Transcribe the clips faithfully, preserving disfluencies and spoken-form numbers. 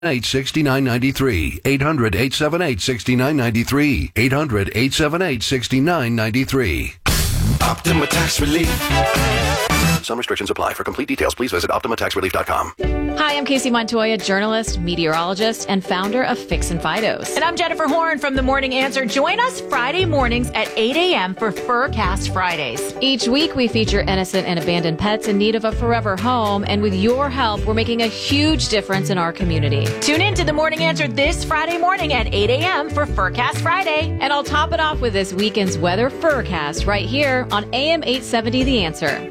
eight six nine nine three. eight hundred, eight seven eight, six nine nine three. eight hundred, eight seven eight, six nine nine three. Optima Tax Relief. Some restrictions apply. For complete details, please visit optima tax relief dot com. Hi, I'm Casey Montoya, journalist, meteorologist, and founder of Fix and Fidos. And I'm Jennifer Horn from The Morning Answer. Join us Friday mornings at eight a.m. for Furcast Fridays. Each week, we feature innocent and abandoned pets in need of a forever home. And with your help, we're making a huge difference in our community. Tune in to The Morning Answer this Friday morning at eight a.m. for Furcast Friday. And I'll top it off with this weekend's weather Furcast right here on A M eight seventy The Answer.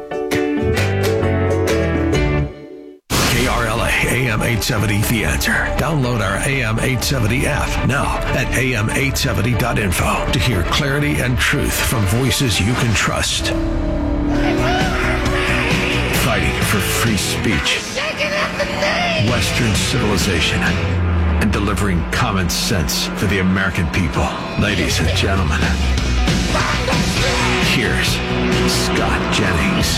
K R L A A M eight seventy The Answer. Download our A M eight seventy app now at A M eight seventy dot info to hear clarity and truth from voices you can trust. Fighting for free speech, Western civilization, and delivering common sense for the American people. Ladies and gentlemen, here's Scott Jennings.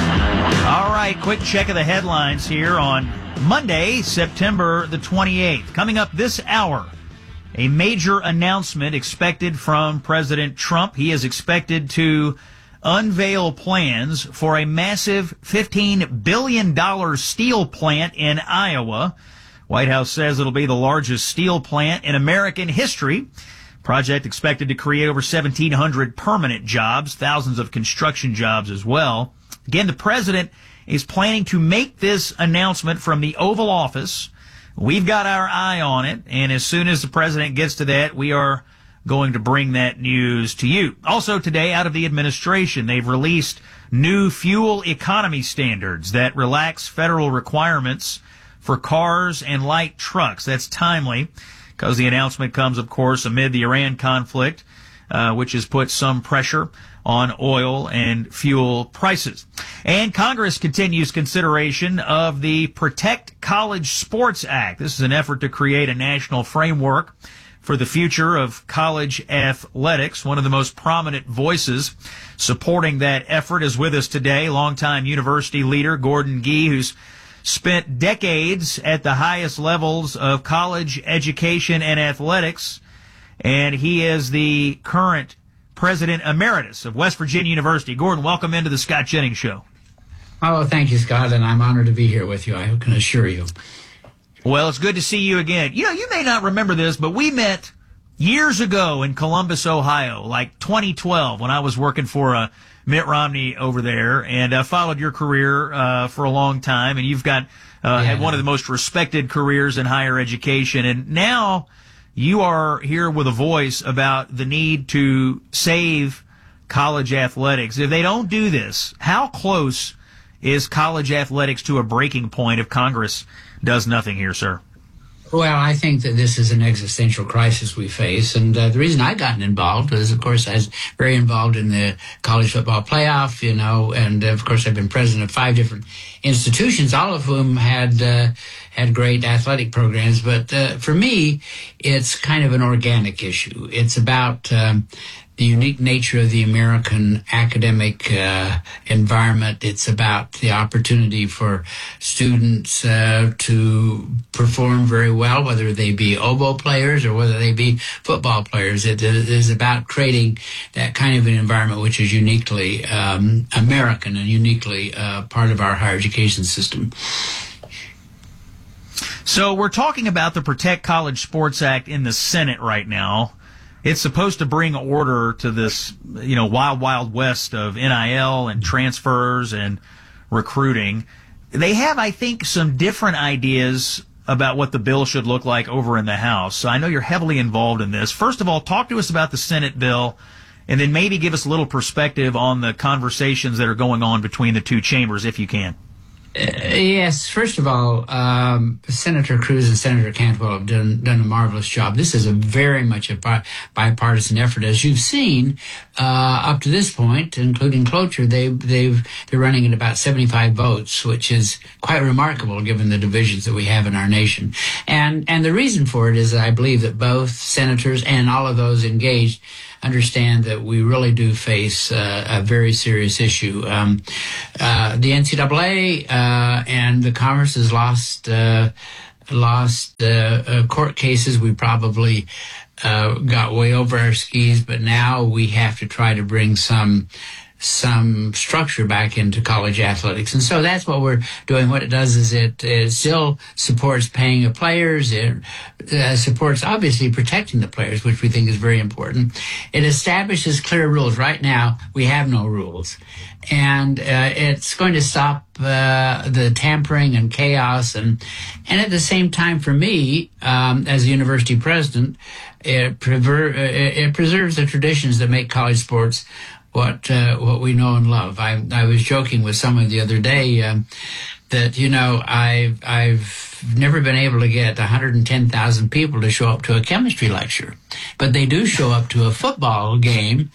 All right, quick check of the headlines here on Monday, September the twenty-eighth. Coming up this hour, a major announcement expected from President Trump. He is expected to unveil plans for a massive fifteen billion dollars steel plant in Iowa. White House says it'll be the largest steel plant in American history. Project expected to create over seventeen hundred permanent jobs, thousands of construction jobs as well. Again, the president is planning to make this announcement from the Oval Office. We've got our eye on it, and as soon as the president gets to that, we are going to bring that news to you. Also today, out of the administration, they've released new fuel economy standards that relax federal requirements for cars and light trucks. That's timely because the announcement comes, of course, amid the Iran conflict, uh, which has put some pressure on oil and fuel prices. And Congress continues consideration of the Protect College Sports Act. This is an effort to create a national framework for the future of college athletics. One of the most prominent voices supporting that effort is with us today, longtime university leader Gordon Gee, who's spent decades at the highest levels of college education and athletics, and he is the current President Emeritus of West Virginia University. Gordon, welcome into the Scott Jennings Show. Oh, thank you, Scott, and I'm honored to be here with you, I can assure you. Well, it's good to see you again. You know, you may not remember this, but we met years ago in Columbus, Ohio, like twenty twelve, when I was working for uh, Mitt Romney over there, and I uh, followed your career uh, for a long time, and you've got uh, yeah. had one of the most respected careers in higher education, and now you are here with a voice about the need to save college athletics. If they don't do this, how close is college athletics to a breaking point if Congress does nothing here, sir? Well, I think that this is an existential crisis we face, and uh, the reason I gotten involved is, of course, I was very involved in the college football playoff, you know, and of course I've been president of five different institutions, all of whom had uh, had great athletic programs. But uh, for me, it's kind of an organic issue. It's about um, the unique nature of the American academic uh, environment. It's about the opportunity for students uh, to perform very well, whether they be oboe players or whether they be football players. It is about creating that kind of an environment which is uniquely um, American and uniquely uh, part of our higher education system. So we're talking about the Protect College Sports Act in the Senate right now. It's supposed to bring order to this, you know, wild, wild west of N I L and transfers and recruiting. They have, I think, some different ideas about what the bill should look like over in the House. So I know you're heavily involved in this. First of all, talk to us about the Senate bill, and then maybe give us a little perspective on the conversations that are going on between the two chambers, if you can. Uh, yes, first of all, um, Senator Cruz and Senator Cantwell have done, done a marvelous job. This is a very much a bi- bipartisan effort. As you've seen, uh, up to this point, including cloture, they, they've, they're running at about seventy-five votes, which is quite remarkable given the divisions that we have in our nation. And, and the reason for it is that I believe that both senators and all of those engaged understand that we really do face uh, a very serious issue. Um, uh, the N C double A uh, and the Congress has lost uh, lost uh, uh, court cases. We probably uh, got way over our skis, but now we have to try to bring some some structure back into college athletics. And so that's what we're doing. What it does is it, it still supports paying of players. It uh, supports, obviously, protecting the players, which we think is very important. It establishes clear rules. Right now, we have no rules. And uh, it's going to stop uh, the tampering and chaos. And, and at the same time, for me, um, as a university president, it, prever- it preserves the traditions that make college sports what uh, what we know and love. I I was joking with someone the other day um, that, you know, I've, I've never been able to get one hundred ten thousand people to show up to a chemistry lecture, but they do show up to a football game,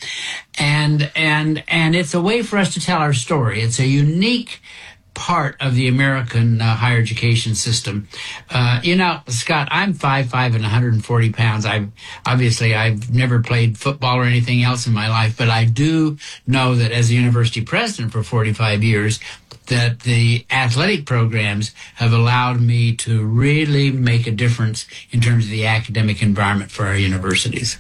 and and and it's a way for us to tell our story. It's a unique part of the American uh, higher education system. Uh, you know, Scott, I'm five five and one hundred forty pounds. I've obviously I've never played football or anything else in my life, but I do know that as a university president for forty-five years, that the athletic programs have allowed me to really make a difference in terms of the academic environment for our universities.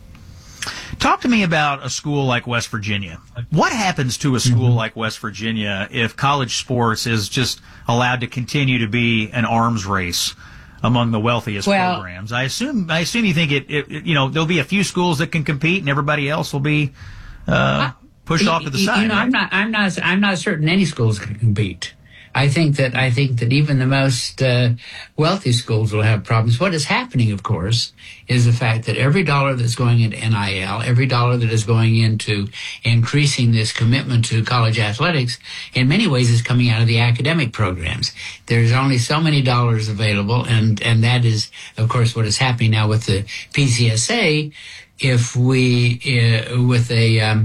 Talk to me about a school like West Virginia. What happens to a school mm-hmm. like West Virginia if college sports is just allowed to continue to be an arms race among the wealthiest well, programs? I assume I assume you think it, it, it, you know, there'll be a few schools that can compete and everybody else will be uh, pushed I, off to the you, side. You know, right? I'm not I'm not I'm not certain any schools can compete. I think that I think that even the most uh, wealthy schools will have problems. What is happening, of course, is the fact that every dollar that's going into N I L, every dollar that is going into increasing this commitment to college athletics, in many ways is coming out of the academic programs. There's only so many dollars available, and, and that is, of course, what is happening now with the P C S A. If we, uh, with a... Um,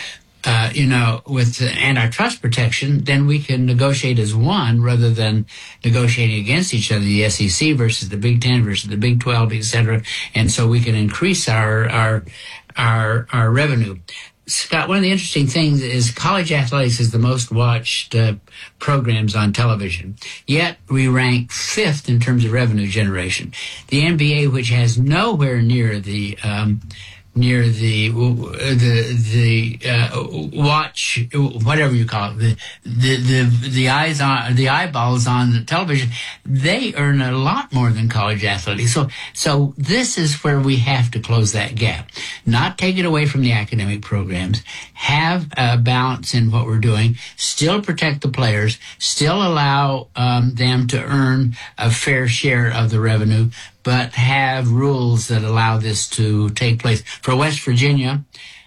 Uh, you know, with antitrust protection, then we can negotiate as one rather than negotiating against each other, the S E C versus the Big Ten versus the Big twelve, et cetera. And so we can increase our, our, our, our revenue. Scott, one of the interesting things is college athletics is the most watched uh, programs on television. Yet we rank fifth in terms of revenue generation. The N B A, which has nowhere near the, um, near the the the uh, watch, whatever you call it, the the the the eyes on the eyeballs on the television, they earn a lot more than college athletics. So so this is where we have to close that gap, not take it away from the academic programs, have a balance in what we're doing, still protect the players, still allow um, them to earn a fair share of the revenue, but have rules that allow this to take place. For West Virginia,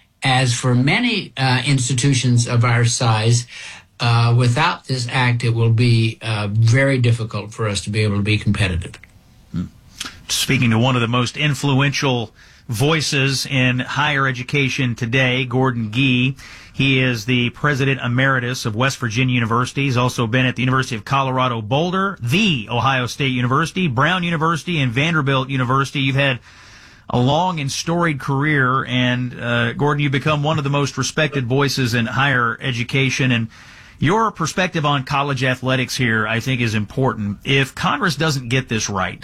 as for many uh, institutions of our size, uh, without this act, it will be uh, very difficult for us to be able to be competitive. Speaking to one of the most influential voices in higher education today, Gordon Gee. He is the president emeritus of West Virginia University. He's also been at the University of Colorado Boulder, the Ohio State University, Brown University, and Vanderbilt University. You've had a long and storied career, and uh, Gordon, you've become one of the most respected voices in higher education. And your perspective on college athletics here, I think, is important. If Congress doesn't get this right,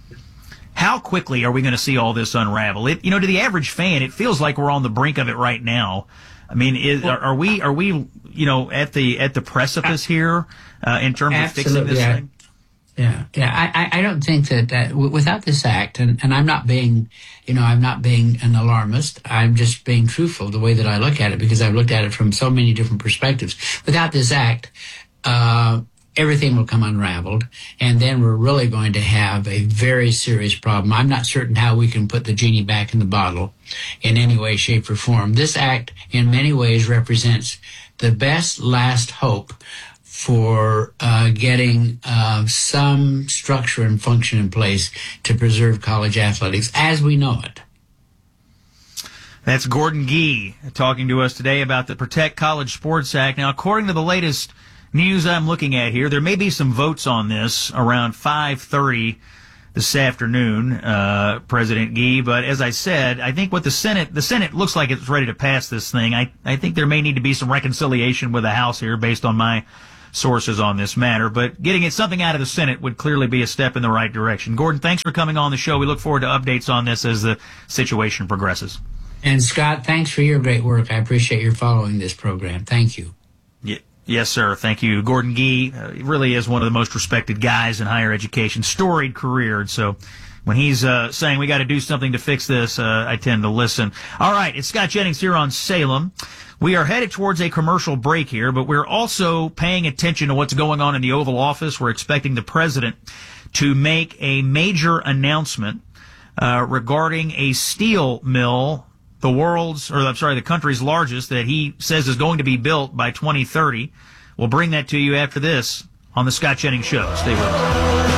how quickly are we going to see all this unravel? It, you know, to the average fan, it feels like we're on the brink of it right now. I mean, is, are, are we, are we, you know, at the at the precipice here uh, in terms Absolutely, of fixing this yeah. thing? Yeah, yeah. I, I don't think that, that w- without this act, and, and I'm not being, you know, I'm not being an alarmist. I'm just being truthful the way that I look at it, because I've looked at it from so many different perspectives. Without this act, uh, everything will come unraveled, and then we're really going to have a very serious problem. I'm not certain how we can put the genie back in the bottle in any way, shape, or form. This act, in many ways, represents the best last hope for uh, getting uh, some structure and function in place to preserve college athletics as we know it. That's Gordon Gee talking to us today about the Protect College Sports Act. Now, according to the latest news I'm looking at here, there may be some votes on this around five thirty this afternoon, uh, President Gee. But as I said, I think what the Senate, the Senate looks like it's ready to pass this thing. I, I think there may need to be some reconciliation with the House here based on my sources on this matter. But getting it something out of the Senate would clearly be a step in the right direction. Gordon, thanks for coming on the show. We look forward to updates on this as the situation progresses. And Scott, thanks for your great work. I appreciate your following this program. Thank you. Yeah. Yes, sir. Thank you. Gordon Gee uh, really is one of the most respected guys in higher education, storied career. And so when he's uh, saying we got to do something to fix this, uh, I tend to listen. All right. It's Scott Jennings here on Salem. We are headed towards a commercial break here, but we're also paying attention to what's going on in the Oval Office. We're expecting the president to make a major announcement uh, regarding a steel mill, the world's, or I'm sorry, the country's largest, that he says is going to be built by twenty thirty. We'll bring that to you after this on the Scott Jennings Show. Stay with us.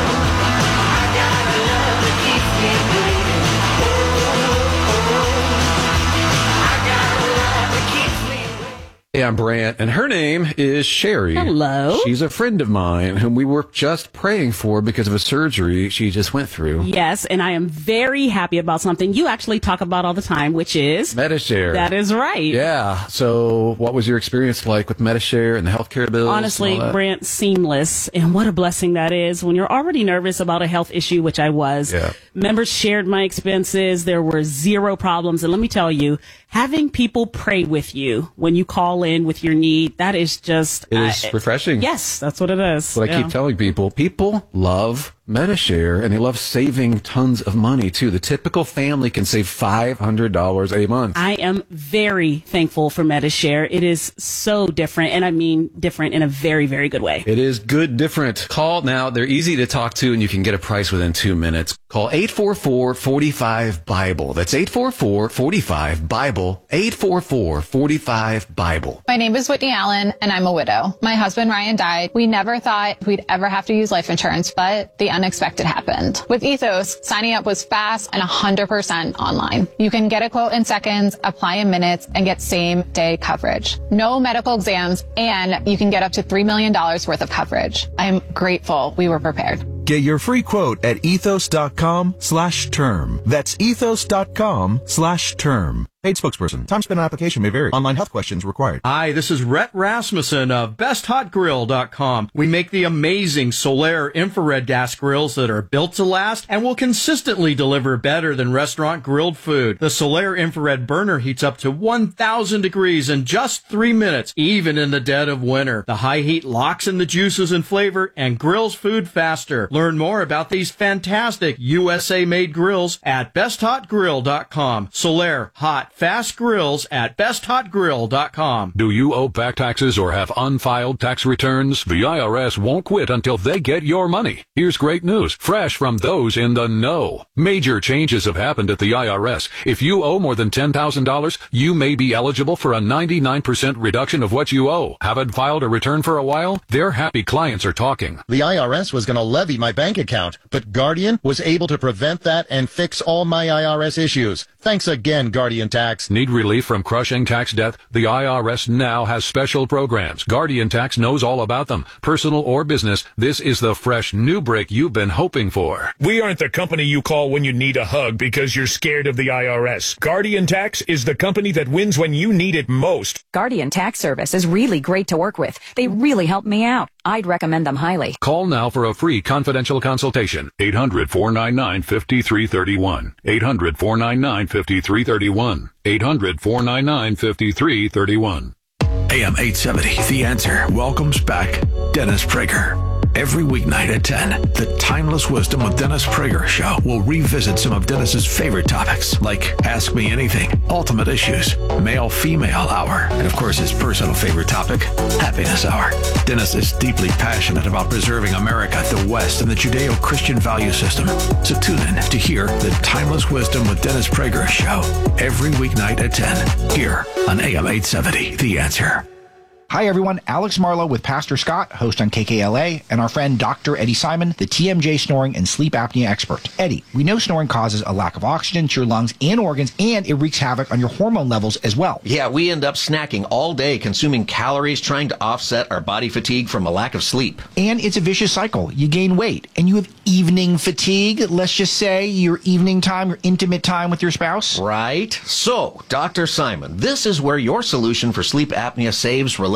Hey, I'm Brant, and her name is Sherry. Hello. She's a friend of mine whom we were just praying for because of a surgery she just went through. Yes, and I am very happy about something you actually talk about all the time, which is Medi-Share. That is right. Yeah. So what was your experience like with Medi-Share and the healthcare bills? Honestly, Brant, seamless. And what a blessing that is when you're already nervous about a health issue, which I was. Yeah. Members shared my expenses. There were zero problems. And let me tell you, having people pray with you when you call in with your need, that is just... It is uh, refreshing. Yes, that's what it is. That's what yeah. I keep telling people. People love Medi-Share, and they love saving tons of money, too. The typical family can save five hundred dollars a month. I am very thankful for Medi-Share. It is so different, and I mean different in a very, very good way. It is good different. Call now. They're easy to talk to, and you can get a price within two minutes. Call eight four four, four five, Bible. That's eight four four, four five, Bible. eight four four, four five, Bible. My name is Whitney Allen, and I'm a widow. My husband, Ryan, died. We never thought we'd ever have to use life insurance, but the unexpected happened. With Ethos, signing up was fast and one hundred percent online. You can get a quote in seconds, apply in minutes, and get same-day coverage. No medical exams, and you can get up to three million dollars worth of coverage. I'm grateful we were prepared. Get your free quote at ethos.com slash term. That's ethos.com slash term. Paid spokesperson. Time spent on application may vary. Online health questions required. Hi, this is Rhett Rasmussen of best hot grill dot com. We make the amazing Solaire infrared gas grills that are built to last and will consistently deliver better than restaurant grilled food. The Solaire infrared burner heats up to one thousand degrees in just three minutes, even in the dead of winter. The high heat locks in the juices and flavor and grills food faster. Learn more about these fantastic U S A-made grills at best hot grill dot com. Solaire hot fast grills at best hot grill dot com. Do you owe back taxes or have unfiled tax returns? The I R S won't quit until they get your money. Here's great news, fresh from those in the know. Major changes have happened at the I R S. If you owe more than ten thousand dollars, you may be eligible for a ninety-nine percent reduction of what you owe. Haven't filed a return for a while? Their happy clients are talking. The I R S was going to levy my bank account, but Guardian was able to prevent that and fix all my I R S issues. Thanks again, Guardian Tax. Need relief from crushing tax debt? The I R S now has special programs. Guardian Tax knows all about them. Personal or business, this is the fresh new break you've been hoping for. We aren't the company you call when you need a hug because you're scared of the I R S. Guardian Tax is the company that wins when you need it most. Guardian Tax Service is really great to work with. They really helped me out. I'd recommend them highly. Call now for a free confidential consultation. eight hundred, four nine nine, five three three one. eight hundred, four nine nine, five three three one. eight hundred, four nine nine, five three three one. A M eight seventy, The Answer, welcomes back Dennis Prager. Every weeknight at ten, the Timeless Wisdom with Dennis Prager show will revisit some of Dennis's favorite topics, like Ask Me Anything, Ultimate Issues, Male-Female Hour, and of course his personal favorite topic, Happiness Hour. Dennis is deeply passionate about preserving America, the West, and the Judeo-Christian value system. So tune in to hear the Timeless Wisdom with Dennis Prager show every weeknight at ten, here on A M eight seventy, The Answer. Hi, everyone. Alex Marlowe with Pastor Scott, host on K K L A, and our friend Doctor Eddie Simon, the T M J snoring and sleep apnea expert. Eddie, we know snoring causes a lack of oxygen to your lungs and organs, and it wreaks havoc on your hormone levels as well. Yeah, we end up snacking all day, consuming calories, trying to offset our body fatigue from a lack of sleep. And it's a vicious cycle. You gain weight, and you have evening fatigue. Let's just say your evening time, your intimate time with your spouse. Right. So, Doctor Simon, this is where your solution for sleep apnea saves relationships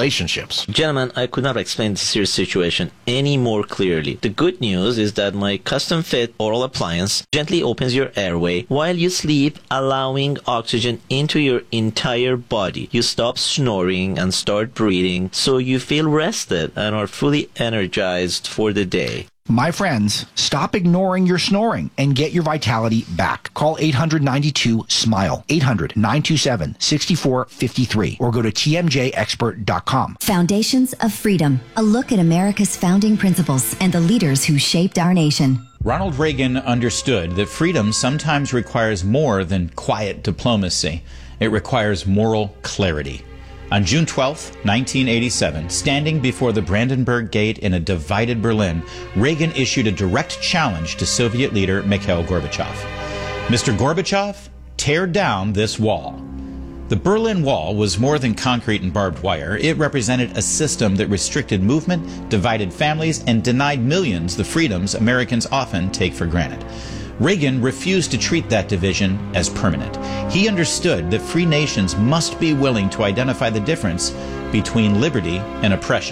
relationships. Gentlemen, I could not explain this serious situation any more clearly. The good news is that my custom-fit oral appliance gently opens your airway while you sleep, allowing oxygen into your entire body. You stop snoring and start breathing, so you feel rested and are fully energized for the day. My friends, stop ignoring your snoring and get your vitality back. Call eight hundred ninety-two SMILE, eight hundred nine two seven six four five three, or go to T M J expert dot com. Foundations of Freedom, a look at America's founding principles and the leaders who shaped our nation. Ronald Reagan understood that freedom sometimes requires more than quiet diplomacy. It requires moral clarity. On June twelfth, nineteen eighty-seven, standing before the Brandenburg Gate in a divided Berlin, Reagan issued a direct challenge to Soviet leader Mikhail Gorbachev. Mister Gorbachev, tear down this wall. The Berlin Wall was more than concrete and barbed wire. It represented a system that restricted movement, divided families, and denied millions the freedoms Americans often take for granted. Reagan refused to treat that division as permanent. He understood that free nations must be willing to identify the difference between liberty and oppression,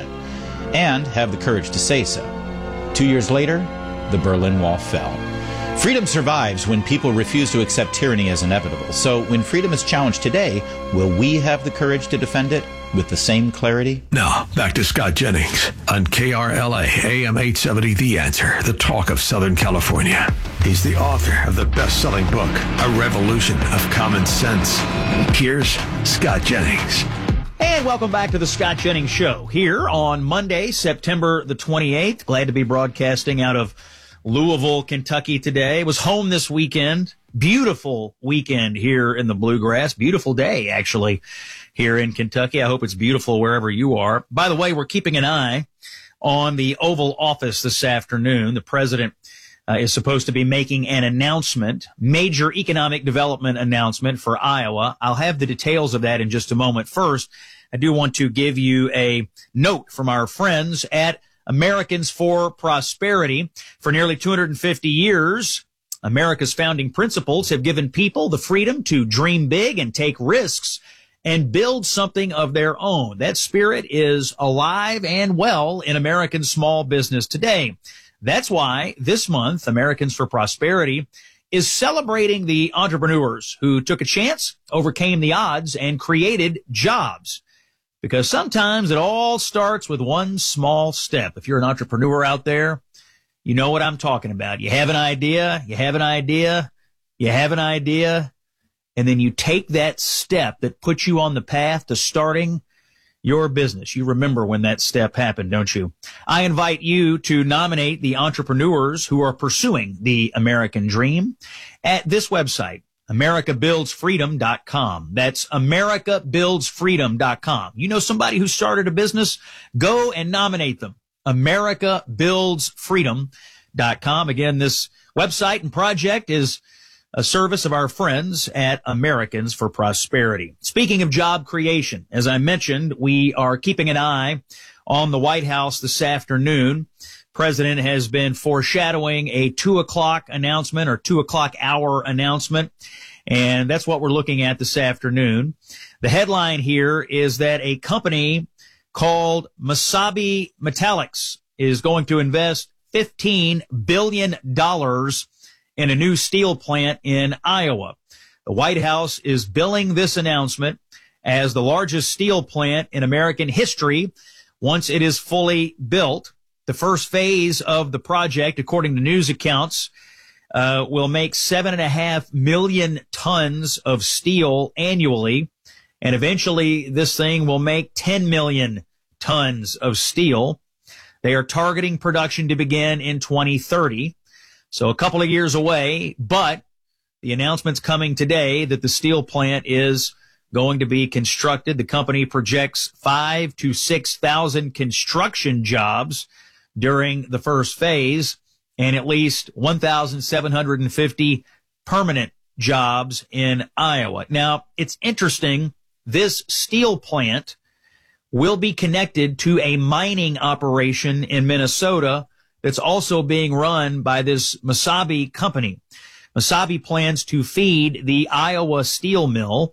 and have the courage to say so. Two years later, the Berlin Wall fell. Freedom survives when people refuse to accept tyranny as inevitable. So when freedom is challenged today, will we have the courage to defend it with the same clarity? Now, back to Scott Jennings on K R L A A M eight seventy, The Answer, the talk of Southern California. He's the author of the best-selling book, A Revolution of Common Sense. Here's Scott Jennings. And welcome back to the Scott Jennings Show here on Monday, September the twenty-eighth. Glad to be broadcasting out of Louisville, Kentucky today. Was home this weekend. Beautiful weekend here in the Bluegrass. Beautiful day, actually, here in Kentucky. I hope it's beautiful wherever you are. By the way, we're keeping an eye on the Oval Office this afternoon. The president uh, is supposed to be making an announcement, major economic development announcement for Iowa. I'll have the details of that in just a moment. First, I do want to give you a note from our friends at Americans for Prosperity. For nearly two hundred fifty years, America's founding principles have given people the freedom to dream big and take risks and build something of their own. That spirit is alive and well in American small business today. That's why this month, Americans for Prosperity is celebrating the entrepreneurs who took a chance, overcame the odds, and created jobs. Because sometimes it all starts with one small step. If you're an entrepreneur out there, you know what I'm talking about. You have an idea, you have an idea, you have an idea, and then you take that step that puts you on the path to starting your business. You remember when that step happened, don't you? I invite you to nominate the entrepreneurs who are pursuing the American dream at this website, America Builds Freedom dot com. That's America Builds Freedom dot com. You know somebody who started a business? Go and nominate them. America Builds Freedom dot com. Again, this website and project is a service of our friends at Americans for Prosperity. Speaking of job creation, as I mentioned, we are keeping an eye on the White House this afternoon. President has been foreshadowing a two o'clock announcement or two o'clock hour announcement, and that's what we're looking at this afternoon. The headline here is that a company called Mesabi Metallics is going to invest fifteen billion dollars in a new steel plant in Iowa. The White House is billing this announcement as the largest steel plant in American history once it is fully built. The first phase of the project, according to news accounts, uh, will make seven and a half million tons of steel annually. And eventually this thing will make ten million tons of steel. They are targeting production to begin in twenty thirty. So a couple of years away, but the announcement's coming today that the steel plant is going to be constructed. The company projects five to six thousand construction jobs during the first phase and at least one thousand seven hundred fifty permanent jobs in Iowa. Now, it's interesting. This steel plant will be connected to a mining operation in Minnesota that's also being run by this Mesabi company. Mesabi plans to feed the Iowa steel mill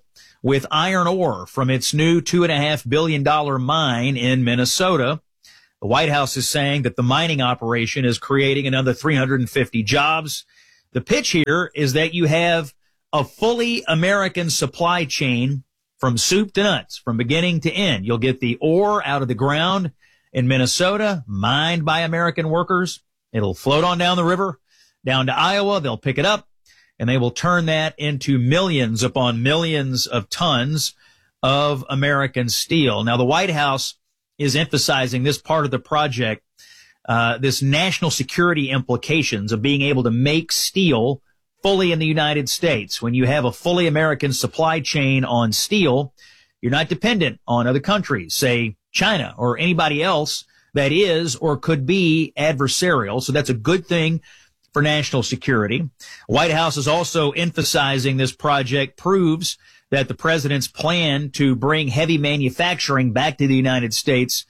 with iron ore from its new two and a half billion dollar mine in Minnesota. The White House is saying that the mining operation is creating another three hundred fifty jobs. The pitch here is that you have a fully American supply chain from soup to nuts, from beginning to end. You'll get the ore out of the ground in Minnesota, mined by American workers. It'll float on down the river, down to Iowa. They'll pick it up, and they will turn that into millions upon millions of tons of American steel. Now, the White House is emphasizing this part of the project, uh, this national security implications of being able to make steel fully in the United States. When you have a fully American supply chain on steel, you're not dependent on other countries, say China or anybody else that is or could be adversarial. So that's a good thing for national security. White House is also emphasizing this project proves that the president's plan to bring heavy manufacturing back to the United States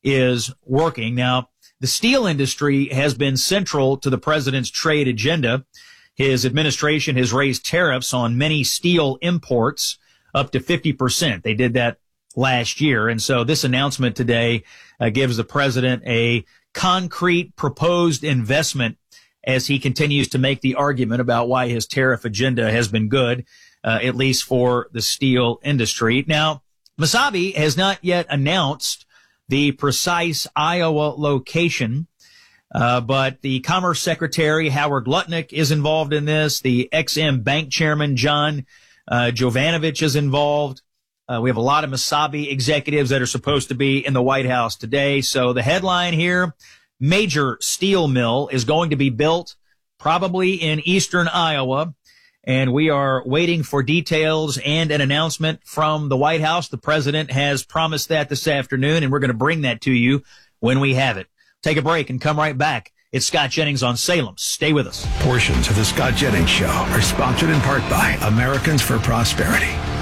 is working. Now, the steel industry has been central to the president's trade agenda. His administration has raised tariffs on many steel imports up to fifty percent. They did that last year. And so this announcement today uh, gives the president a concrete proposed investment as he continues to make the argument about why his tariff agenda has been good, uh, at least for the steel industry. Now, Mesabi has not yet announced the precise Iowa location, uh, but the Commerce Secretary, Howard Lutnick, is involved in this. The X M Bank Chairman, John uh, Jovanovich, is involved. Uh, we have a lot of Mesabi executives that are supposed to be in the White House today. So the headline here, major steel mill is going to be built probably in eastern Iowa, and we are waiting for details and an announcement from the White House. The president has promised that this afternoon, and we're going to bring that to you when we have it. Take a break and come right back. It's Scott Jennings on Salem. Stay with us. Portions of the Scott Jennings Show are sponsored in part by Americans for Prosperity.